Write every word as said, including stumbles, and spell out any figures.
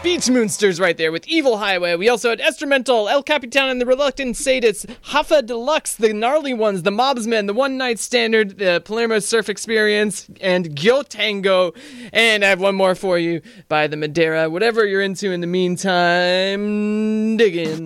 Beach Moonsters right there with Evil Highway. We also had Estrumental, El Capitan and the Reluctant Sadists, Hafa Deluxe, the Gnarly Ones, the Mobsmen, the One Night Standard, the Palermo Surf Experience, and Gyo Tango. And I have one more for you by the Madeira. Whatever you're into in the meantime, dig in.